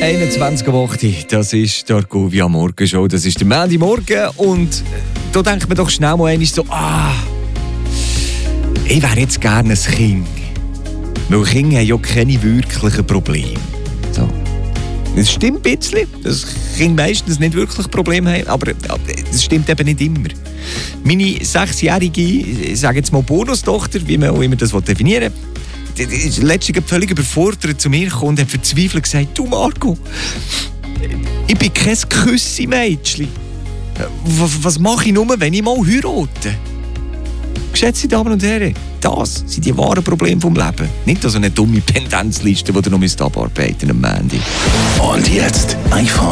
21.08 das ist der Argovia Morgenshow, das ist der Montagmorgen und da denkt man doch schnell mal einmal so, ich wäre jetzt gerne ein Kind. Weil Kinder haben ja keine wirklichen Probleme. So. Das stimmt ein bisschen, dass Kinder meistens nicht wirklich Probleme haben, aber das stimmt eben nicht immer. Meine 6-jährige, ich sage jetzt mal Bonustochter, wie man auch immer das definieren will, die ist letztens völlig überfordert zu mir gekommen und hat verzweifelt gesagt, du Marco, ich bin kein Küssi-Mädchen. Was mache ich nur, wenn ich mal heirate? Geschätzte Damen und Herren, das sind die wahren Probleme vom Leben. Nicht so eine dumme Pendenzliste, die ihr noch abarbeiten müsst am Montag. Und jetzt einfach